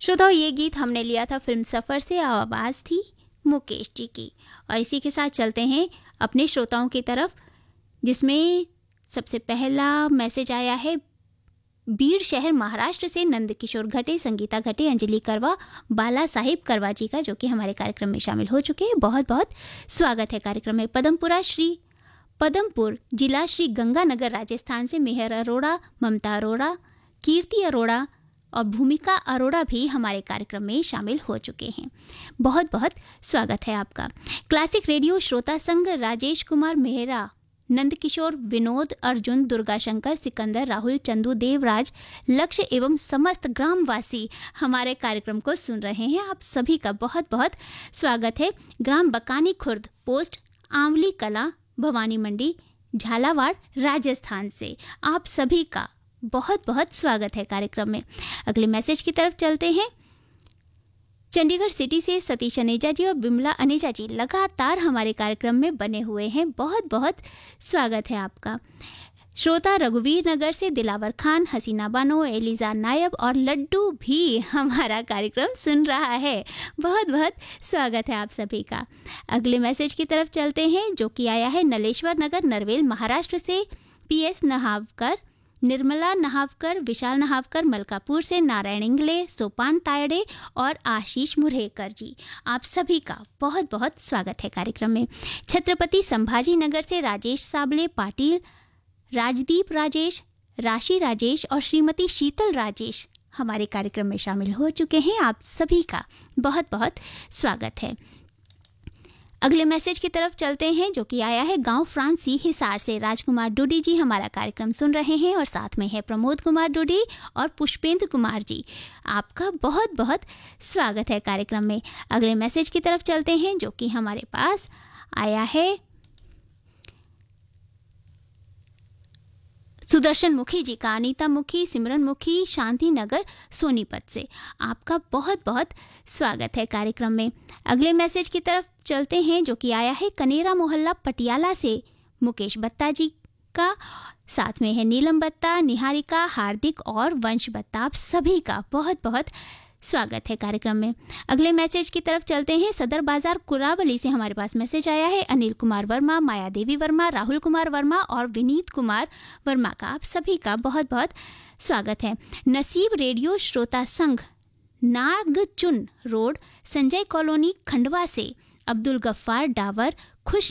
श्रोताओं, ये गीत हमने लिया था फिल्म सफ़र से, आवाज़ थी मुकेश जी की। और इसी के साथ चलते हैं अपने श्रोताओं की तरफ, जिसमें सबसे पहला मैसेज आया है बीड़ शहर महाराष्ट्र से नंदकिशोर घटे, संगीता घटे, अंजलि करवा, बाला साहिब करवा जी का, जो कि हमारे कार्यक्रम में शामिल हो चुके हैं। बहुत बहुत स्वागत है कार्यक्रम में। पदमपुर जिला श्री गंगानगर राजस्थान से मेहर अरोड़ा, ममता अरोड़ा, कीर्ति अरोड़ा और भूमिका अरोड़ा भी हमारे कार्यक्रम में शामिल हो चुके हैं। बहुत बहुत स्वागत है आपका। क्लासिक रेडियो श्रोता संघ राजेश कुमार मेहरा, नंदकिशोर, विनोद, अर्जुन, दुर्गाशंकर, सिकंदर, राहुल, चंदू, देवराज, लक्ष्य एवं समस्त ग्रामवासी हमारे कार्यक्रम को सुन रहे हैं। आप सभी का बहुत बहुत स्वागत है। ग्राम बकानी खुर्द, पोस्ट आंवली कला, भवानी मंडी, झालावाड़, राजस्थान से आप सभी का बहुत बहुत स्वागत है कार्यक्रम में। अगले मैसेज की तरफ चलते हैं। चंडीगढ़ सिटी से सतीश अनेजा जी और बिमला अनेजा जी लगातार हमारे कार्यक्रम में बने हुए हैं। बहुत बहुत स्वागत है आपका। श्रोता रघुवीर नगर से दिलावर खान, हसीना बानो, एलिजा नायब और लड्डू भी हमारा कार्यक्रम सुन रहा है। बहुत बहुत स्वागत है आप सभी का। अगले मैसेज की तरफ चलते हैं, जो कि आया है नलेश्वर नगर, नरवेल, महाराष्ट्र से पीएस नहावकर, निर्मला नहावकर, विशाल नहावकर, मलकापुर से नारायण इंगले, सोपान तायड़े और आशीष मुरहेकर जी, आप सभी का बहुत बहुत स्वागत है कार्यक्रम में। छत्रपति संभाजी नगर से राजेश साबले पाटिल, राजदीप राजेश, राशि राजेश और श्रीमती शीतल राजेश हमारे कार्यक्रम में शामिल हो चुके हैं। आप सभी का बहुत बहुत स्वागत है। अगले मैसेज की तरफ चलते हैं, जो कि आया है गांव फ्रांसी हिसार से। राजकुमार डूडी जी हमारा कार्यक्रम सुन रहे हैं और साथ में है प्रमोद कुमार डूडी और पुष्पेंद्र कुमार जी। आपका बहुत बहुत स्वागत है कार्यक्रम में। अगले मैसेज की तरफ चलते हैं, जो कि हमारे पास आया है सुदर्शन मुखी जी का। अनीता मुखी, सिमरन मुखी, शांति नगर, सोनीपत से आपका बहुत बहुत स्वागत है कार्यक्रम में। अगले मैसेज की तरफ चलते हैं, जो कि आया है कनेरा मोहल्ला पटियाला से मुकेश बत्ता जी का। साथ में है नीलम बत्ता, निहारिका, हार्दिक और वंश बत्ता। आप सभी का बहुत बहुत स्वागत है कार्यक्रम में। अगले मैसेज की तरफ चलते हैं। सदर बाजार कुरावली से हमारे पास मैसेज आया है अनिल कुमार वर्मा, माया देवी वर्मा, राहुल कुमार वर्मा और विनीत कुमार वर्मा का। आप सभी का बहुत बहुत स्वागत है। नसीब रेडियो श्रोता संघ, नागचुन रोड, संजय कॉलोनी, खंडवा से अब्दुल गफ्फार डावर,